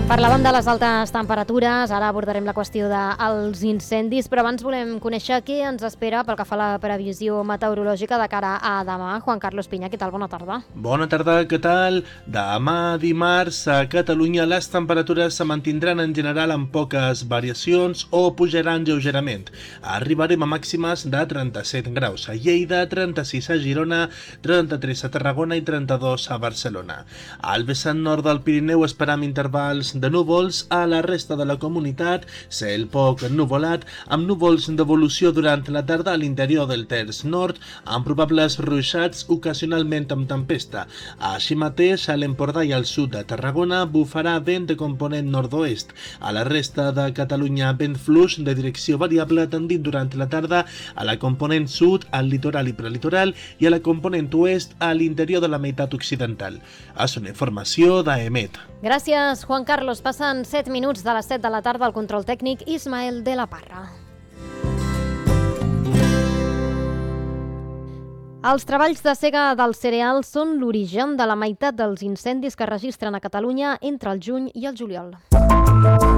Parlàvem de les altes temperatures, ara abordarem la qüestió dels incendis, però abans volem conèixer què ens espera pel que fa a la previsió meteorològica de cara a demà. Juan Carlos Piña, què tal? Bona tarda. Bona tarda, què tal? Demà dimarts a Catalunya les temperatures se mantindran en general amb poques variacions o pujaran lleugerament. Arribarem a màximes de 37 graus a Lleida, 36 a Girona, 33 a Tarragona i 32 a Barcelona. Al vessant nord del Pirineu esperam intervals de núvols, a la resta de la comunitat cel poc nuvolat, amb núvols d'evolució durant la tarda a l'interior del terç nord, amb probables ruixats ocasionalment amb tempesta. Així mateix, a l'Empordà i al sud de Tarragona bufarà vent de component nord-oest. A la resta de Catalunya, vent fluix de direcció variable tendint durant la tarda a la component sud, al litoral i prelitoral, i a la component oest a l'interior de la meitat occidental. És una informació d'AEMET. Gràcies, Juan Carlos. Passen 7 minuts de les 7 de la tarda al control tècnic Ismael de la Parra. Els treballs de sega del cereal són l'origen de la meitat dels incendis que es registren a Catalunya entre el juny i el juliol.